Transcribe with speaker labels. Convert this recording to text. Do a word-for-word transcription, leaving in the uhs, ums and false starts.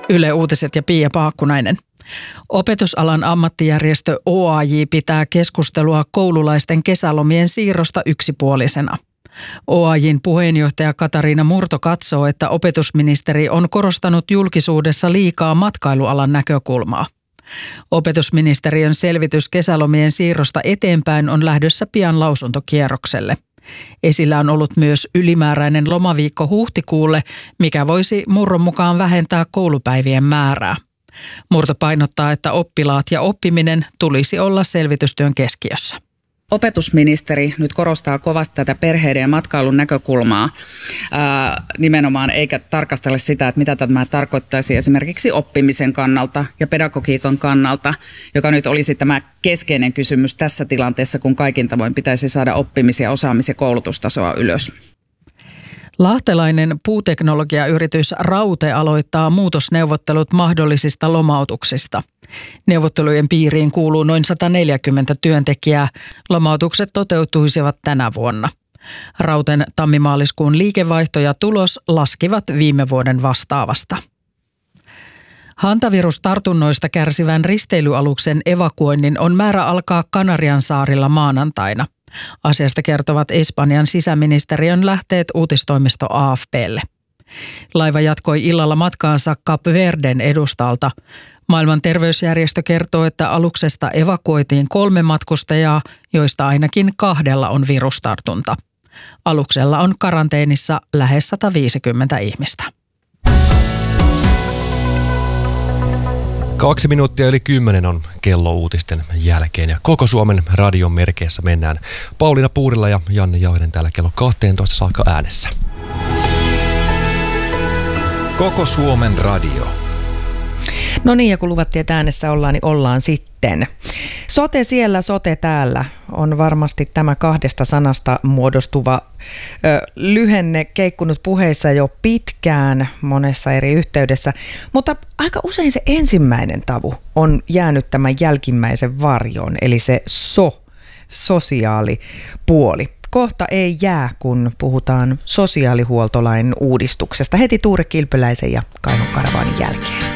Speaker 1: Yle Uutiset ja Pia Paakkunainen. Opetusalan ammattijärjestö O A J pitää keskustelua koululaisten kesälomien siirrosta yksipuolisena. O A J:n puheenjohtaja Katariina Murto katsoo, että opetusministeri on korostanut julkisuudessa liikaa matkailualan näkökulmaa. Opetusministeriön selvitys kesälomien siirrosta eteenpäin on lähdössä pian lausuntokierrokselle. Esillä on ollut myös ylimääräinen lomaviikko huhtikuulle, mikä voisi Murron mukaan vähentää koulupäivien määrää. Murto painottaa, että oppilaat ja oppiminen tulisi olla selvitystyön keskiössä.
Speaker 2: Opetusministeri nyt korostaa kovasti tätä perheiden ja matkailun näkökulmaa ää, nimenomaan, eikä tarkastella sitä, että mitä tämä tarkoittaisi esimerkiksi oppimisen kannalta ja pedagogiikan kannalta, joka nyt olisi tämä keskeinen kysymys tässä tilanteessa, kun kaikin tavoin pitäisi saada oppimis- ja osaamis- ja koulutustasoa ylös.
Speaker 1: Lahtelainen puuteknologiayritys Raute aloittaa muutosneuvottelut mahdollisista lomautuksista. Neuvottelujen piiriin kuuluu noin sata neljäkymmentä työntekijää. Lomautukset toteutuisivat tänä vuonna. Rauten tammimaaliskuun liikevaihto ja tulos laskivat viime vuoden vastaavasta. Hantavirustartunnoista kärsivän risteilyaluksen evakuoinnin on määrä alkaa Kanarian saarilla maanantaina. Asiasta kertovat Espanjan sisäministeriön lähteet uutistoimisto A F P:lle. Laiva jatkoi illalla matkaansa Kap Verden edustalta. Maailman terveysjärjestö kertoo, että aluksesta evakuoitiin kolme matkustajaa, joista ainakin kahdella on virustartunta. Aluksella on karanteenissa lähes sata viisikymmentä ihmistä.
Speaker 3: Kaksi minuuttia yli kymmenen on kello uutisten jälkeen ja koko Suomen radion merkeissä mennään. Pauliina Puurila ja Janne Jauhinen täällä kello kaksitoista saakka äänessä.
Speaker 4: Koko Suomen radio.
Speaker 5: No niin, ja kun luvattiin, että äänessä ollaan, niin ollaan sitten. Sote siellä, sote täällä on varmasti tämä kahdesta sanasta muodostuva ö, lyhenne keikkunut puheissa jo pitkään monessa eri yhteydessä, mutta aika usein se ensimmäinen tavu on jäänyt tämän jälkimmäisen varjoon, eli se so, sosiaalipuoli. Kohta ei jää, kun puhutaan sosiaalihuoltolain uudistuksesta heti Tuure Kilpeläisen ja Kainon Karavaanin jälkeen.